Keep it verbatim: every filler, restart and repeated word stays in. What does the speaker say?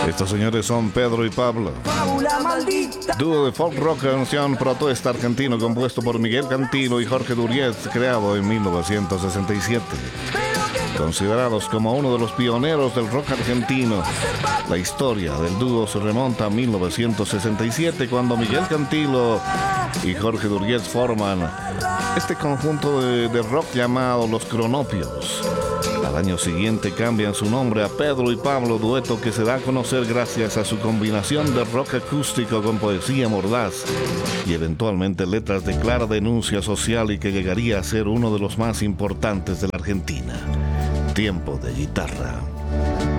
Estos señores son Pedro y Pablo, dúo de folk rock canción protesta argentino compuesto por Miguel Cantilo y Jorge Duriez, creado en mil novecientos sesenta y siete. Considerados como uno de los pioneros del rock argentino, la historia del dúo se remonta a mil novecientos sesenta y siete, cuando Miguel Cantilo y Jorge Duriez forman este conjunto de, de rock llamado Los Cronopios. Al año siguiente cambian su nombre a Pedro y Pablo, dueto que se da a conocer gracias a su combinación de rock acústico con poesía mordaz y eventualmente letras de clara denuncia social, y que llegaría a ser uno de los más importantes de la Argentina. Tiempo de guitarra.